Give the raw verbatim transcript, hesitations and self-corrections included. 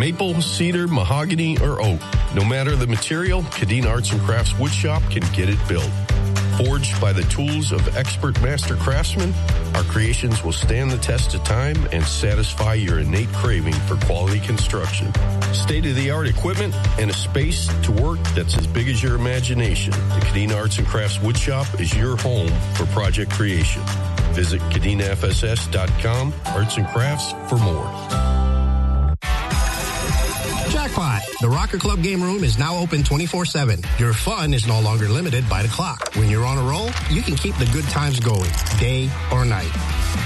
Maple, cedar, mahogany, or oak. No matter the material, Kadeen Arts and Crafts Woodshop can get it built. Forged by the tools of expert master craftsmen, our creations will stand the test of time and satisfy your innate craving for quality construction. State-of-the-art equipment and a space to work that's as big as your imagination. The Kadeen Arts and Crafts Woodshop is your home for project creation. Visit Kadeen F S S dot com, Arts and Crafts, for more. Jackpot! The Rocker Club Game Room is now open twenty-four seven. Your fun is no longer limited by the clock. When you're on a roll, you can keep the good times going, day or night.